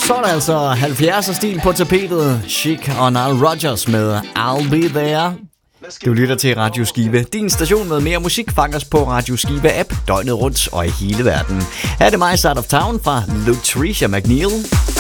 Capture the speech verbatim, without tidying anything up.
Så er der altså halvfjerdser stil på tapetet. Chic og Nile Rodgers med I'll Be There. Du lytter til Radio Skive. Din station med mere musik fanges på Radio Skive app døgnet rundt og i hele verden. Her er det mig, Side of Town fra Lutricia McNeil.